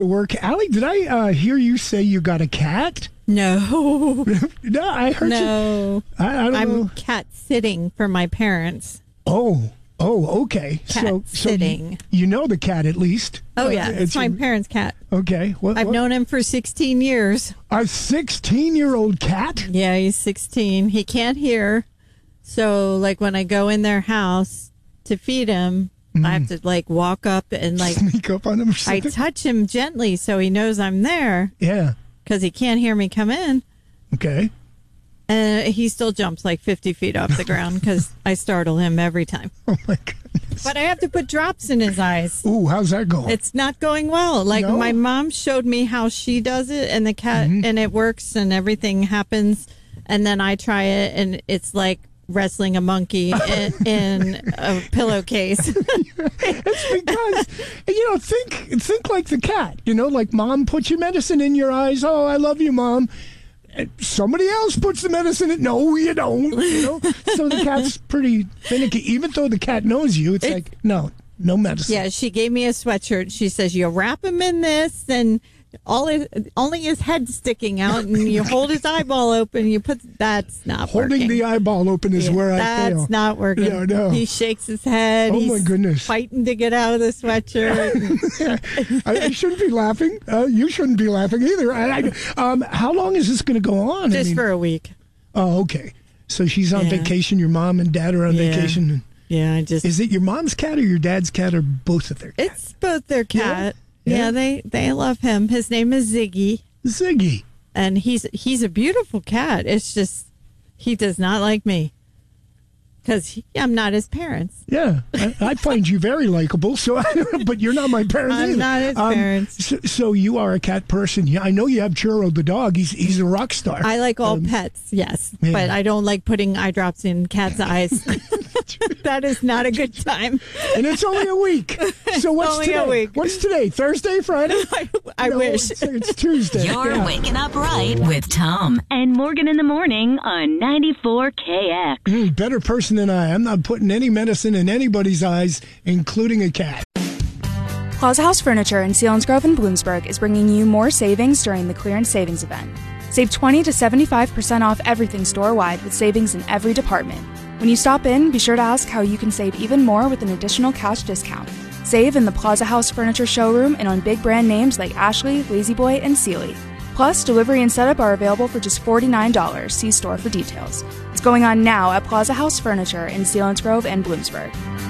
Work. Allie, did I hear you say you got a cat? No. No, I heard no. you. I don't know. I'm cat sitting for my parents. Oh, okay. Cat sitting. You know the cat at least. Oh, yeah. It's my parents' cat. Okay. I've known him for 16 years. A 16-year-old cat? Yeah, he's 16. He can't hear. So, like, when I go in their house to feed him, I have to, like, walk up and, like, sneak up on him or I something? touch him gently so he knows I'm there. Yeah. Because he can't hear me come in. Okay. And he still jumps like 50 feet off the ground because I startle him every time. Oh, my goodness. But I have to put drops in his eyes. Ooh, how's that going? It's not going well. Like, No? my mom showed me how she does it, and the cat, and it works, and everything happens. And then I try it, and it's like wrestling a monkey in a pillowcase. It's because, think like the cat. Like mom puts your medicine in your eyes. Oh, I love you, Mom. And somebody else puts the medicine in. No, you don't. So the cat's pretty finicky. Even though the cat knows you, it's like, no medicine. Yeah, she gave me a sweatshirt. She says, you wrap him in this, and only his head sticking out, and you hold his eyeball open. That's not Holding working. the eyeball open is where I fail. That's not working. No. He shakes his head. Oh, He's my goodness. fighting to get out of the sweatshirt. I shouldn't be laughing. You shouldn't be laughing either. How long is this going to go on? Just for a week. Oh, okay. So she's on vacation. Your mom and dad are on vacation. Yeah, Is it your mom's cat or your dad's cat or both of their cats? It's both their cat. Yeah. They love him. His name is Ziggy. Ziggy. And he's a beautiful cat. It's just he does not like me because I'm not his parents. Yeah, I find you very likable. So, but you're not my parents either. I'm not his parents. So you are a cat person. Yeah, I know you have Churro the dog. He's a rock star. I like all pets, yes, but I don't like putting eye drops in cats' eyes. That is not a good time. And it's only a week. So what's only today? a week. What's today? Thursday, Friday? I wish. It's Tuesday. You're waking up right with Tom and Morgan in the morning on 94KX. Better person than I. I'm not putting any medicine in anybody's eyes, including a cat. Plaza House Furniture in Selinsgrove and Bloomsburg is bringing you more savings during the clearance savings event. Save 20 to 75% off everything store-wide with savings in every department. When you stop in, be sure to ask how you can save even more with an additional cash discount. Save in the Plaza House Furniture showroom and on big brand names like Ashley, La-Z-Boy, and Sealy. Plus, delivery and setup are available for just $49. See store for details. It's going on now at Plaza House Furniture in Selinsgrove and Bloomsburg.